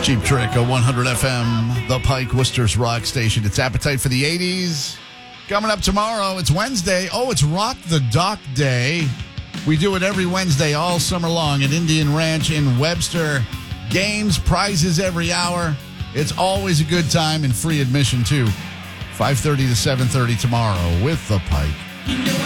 Cheap Trick, a 100 FM, the Pike Worcester's rock station. It's Appetite for the 80s. Coming up tomorrow, it's Wednesday. Oh, it's Rock the Dock Day. We do it every Wednesday all summer long at Indian Ranch in Webster. Games, prizes every hour. It's always a good time and free admission, too. 5:30 to 7:30 tomorrow with the Pike.